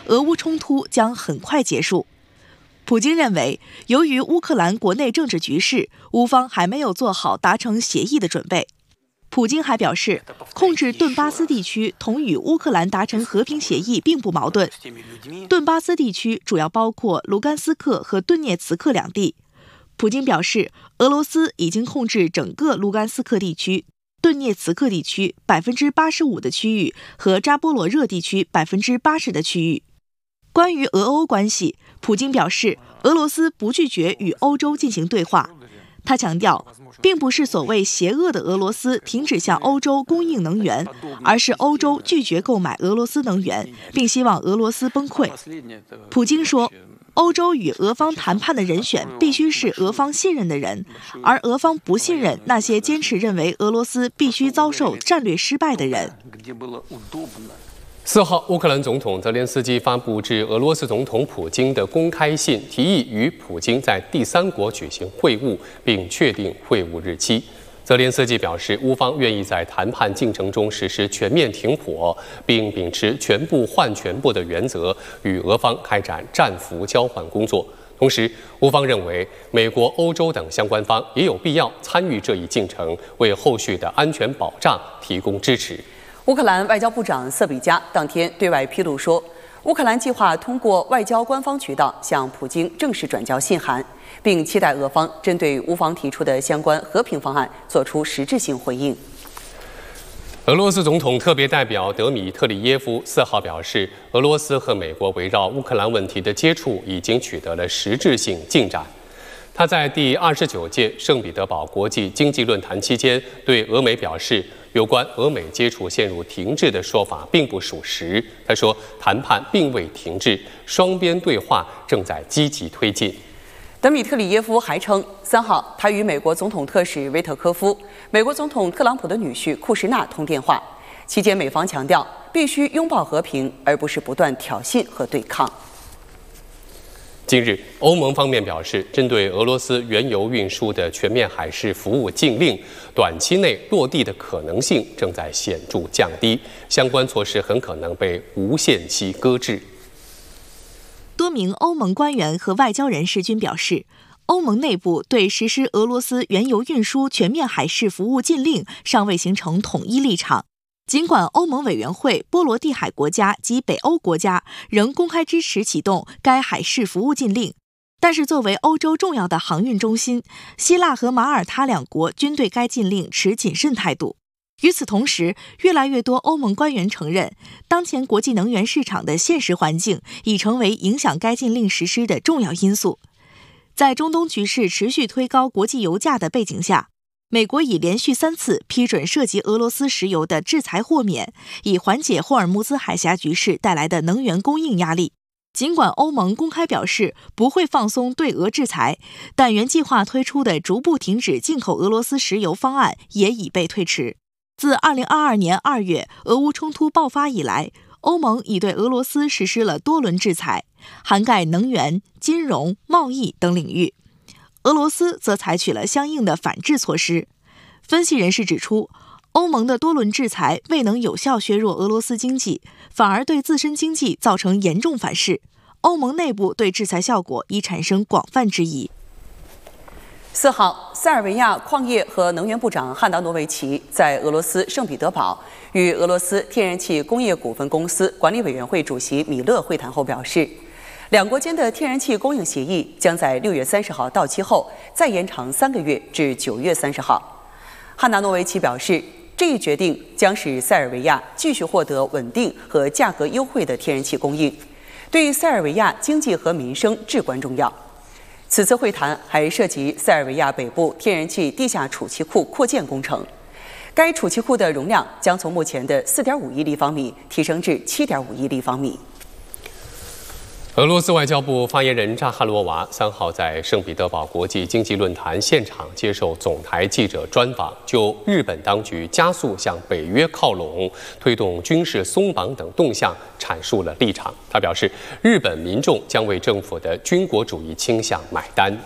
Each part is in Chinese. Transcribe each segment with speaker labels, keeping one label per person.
Speaker 1: 俄乌冲突将很快结束。普京认为，由于乌克兰国内政治局势，乌方还没有做好达成协议的准备。普京还表示，控制顿巴斯地区同与乌克兰达成和平协议并不矛盾。顿巴斯地区主要包括卢甘斯克和顿涅茨克两地。普京表示，俄罗斯已经控制整个卢甘斯克地区、顿涅茨克地区85%的区域和扎波罗热地区80%的区域。关于俄欧关系，普京表示，俄罗斯不拒绝与欧洲进行对话。他强调，并不是所谓邪恶的俄罗斯停止向欧洲供应能源，而是欧洲拒绝购买俄罗斯能源，并希望俄罗斯崩溃。普京说，欧洲与俄方谈判的人选必须是俄方信任的人，而俄方不信任那些坚持认为俄罗斯必须遭受战略失败的人。
Speaker 2: 4号，乌克兰总统泽连斯基发布致俄罗斯总统普京的公开信，提议与普京在第三国举行会晤，并确定会晤日期。泽连斯基表示，乌方愿意在谈判进程中实施全面停火，并秉持全部换全部的原则，与俄方开展战俘交换工作。同时，乌方认为美国、欧洲等相关方也有必要参与这一进程，为后续的安全保障提供支持。
Speaker 3: 乌克兰外交部长瑟比加当天对外披露说，乌克兰计划通过外交官方渠道向普京正式转交信函，并期待俄方针对乌方提出的相关和平方案做出实质性回应。
Speaker 2: 俄罗斯总统特别代表德米特里耶夫4号表示，俄罗斯和美国围绕乌克兰问题的接触已经取得了实质性进展。他在第29届圣彼得堡国际经济论坛期间对俄媒表示，有关俄美接触陷入停滞的说法并不属实。他说，谈判并未停滞，双边对话正在积极推进。
Speaker 3: 德米特里耶夫还称，3号他与美国总统特使维特科夫、美国总统特朗普的女婿库什纳通电话，期间美方强调必须拥抱和平，而不是不断挑衅和对抗。
Speaker 2: 近日，欧盟方面表示，针对俄罗斯原油运输的全面海事服务禁令，短期内落地的可能性正在显著降低，相关措施很可能被无限期搁置。
Speaker 1: 多名欧盟官员和外交人士均表示，欧盟内部对实施俄罗斯原油运输全面海事服务禁令尚未形成统一立场。尽管欧盟委员会波罗的海国家及北欧国家仍公开支持启动该海事服务禁令，但是作为欧洲重要的航运中心，希腊和马耳他两国均对该禁令持谨慎态度。与此同时，越来越多欧盟官员承认，当前国际能源市场的现实环境已成为影响该禁令实施的重要因素。在中东局势持续推高国际油价的背景下，美国已连续3次批准涉及俄罗斯石油的制裁豁免，以缓解霍尔木兹海峡局势带来的能源供应压力。尽管欧盟公开表示不会放松对俄制裁，但原计划推出的逐步停止进口俄罗斯石油方案也已被推迟。自2022年2月俄乌冲突爆发以来，欧盟已对俄罗斯实施了多轮制裁，涵盖能源、金融、贸易等领域。俄罗斯则采取了相应的反制措施。分析人士指出，欧盟的多轮制裁未能有效削弱俄罗斯经济，反而对自身经济造成严重反噬。欧盟内部对制裁效果已产生广泛质疑。
Speaker 3: 4号，塞尔维亚矿业和能源部长汉达诺维奇在俄罗斯圣彼得堡与俄罗斯天然气工业股份公司管理委员会主席米勒会谈后表示，两国间的天然气供应协议将在6月30号到期后再延长3个月至9月30号。汉达诺维奇表示，这一决定将使塞尔维亚继续获得稳定和价格优惠的天然气供应，对塞尔维亚经济和民生至关重要。此次会谈还涉及塞尔维亚北部天然气地下储气库扩建工程，该储气库的容量将从目前的4.5亿立方米提升至7.5亿立方米。
Speaker 2: 俄罗斯外交部发言人扎哈罗娃3号在圣彼得堡国际经济论坛现场接受总台记者专访，就日本当局加速向北约靠拢、推动军事松绑等动向阐述了立场。他表示，日本民众将为政府的军国主义倾向买单。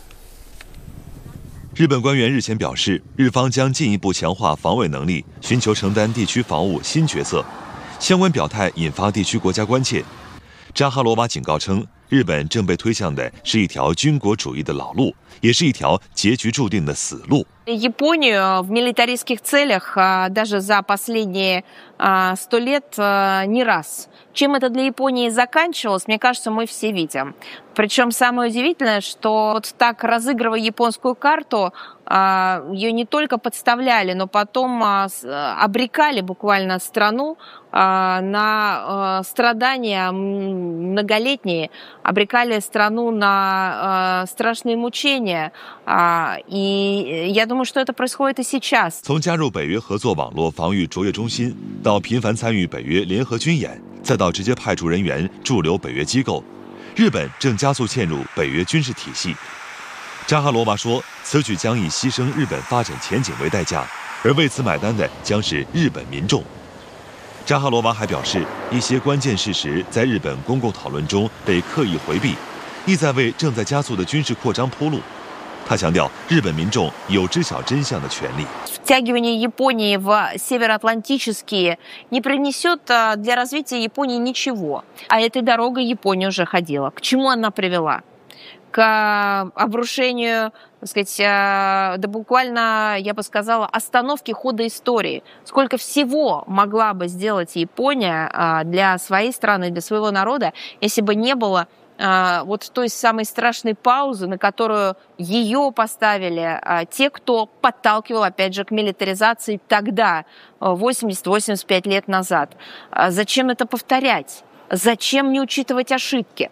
Speaker 4: 日本官员日前表示，日方将进一步强化防卫能力，寻求承担地区防务新角色。相关表态引发地区国家关切。 扎哈罗娃警告称，日本正被推向的是一条军国主义的老路，也是一条结局注定的死路。
Speaker 5: Японию в милитаристских целях даже за последние 100 лет не раз. Чем это для Японии заканчивалось, мне кажется, мы все видим. Причем самое удивительное, что вот так разыгрывая японскую карту, ее не только подставляли, но потом обрекали буквально страну на страдания многолетние, обрекали страну на страшные мучения. И я думаю, что это происходит и сейчас.
Speaker 4: 从加入北约合作网络防御卓越中心，到频繁参与北约联合军演，再到直接派驻人员驻留北约机构，日本正加速嵌入北约军事体系。扎哈罗娃说，此举将以牺牲日本发展前景为代价，而为此买单的将是日本民众。扎哈罗娃还表示，一些关键事实在日本公共讨论中被刻意回避，意在为正在加速的军事扩张铺路。他强调，日本民众有知晓真相的权利。
Speaker 5: Втягивание Японии в североатлантические не принесет для развития Японии ничего. А этой дорогой Япония уже ходила. К чему она привела? К обрушению, так сказать, да буквально, я бы сказала, остановке хода истории. Сколько всего могла бы сделать Япония для своей страны, для своего народа, если бы не было вот той самой страшной паузы, на которую ее поставили те, кто подталкивал, опять же, к милитаризации тогда, 80-85 лет назад. Зачем это повторять? Зачем не учитывать ошибки?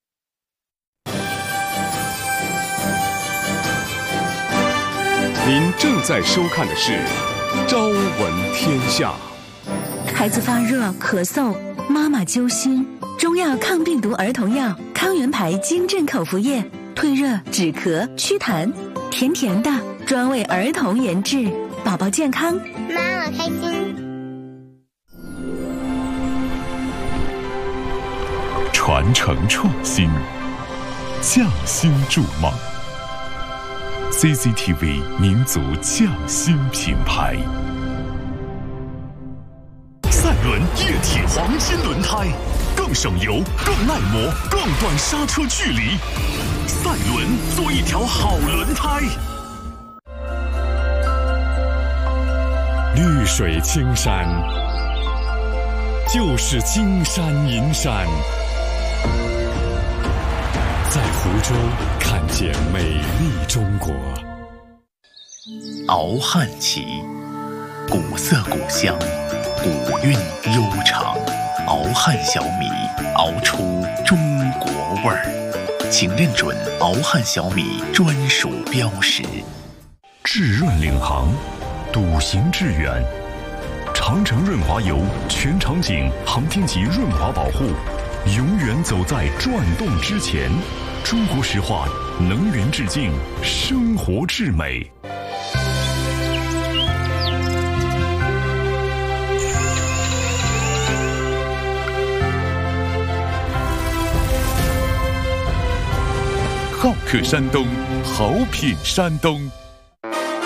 Speaker 6: 您正在收看的是《朝闻天下》。
Speaker 7: 孩子发热、咳嗽，妈妈揪心。中药抗病毒儿童药康源牌金镇口服液，退热、止咳、祛痰，甜甜的，专为儿童研制，宝宝健康，
Speaker 8: 妈妈开心。
Speaker 9: 传承创新，匠心筑梦。CCTV 民族匠心品牌。赛伦液体黄金轮胎，更省油、更耐磨、更短刹车距离。赛伦做一条好轮胎。绿水青山，就是金山银山。在福州看见美丽中国。
Speaker 10: 熬汉旗，古色古香，古韵悠长。熬汉小米，熬出中国味儿，请认准熬汉小米专属标识。
Speaker 9: 致润领航，笃行致远。长城润滑油全场景航天级润滑保护，永远走在转动之前。中国石化能源致敬，生活至美。好客山东，好品山东。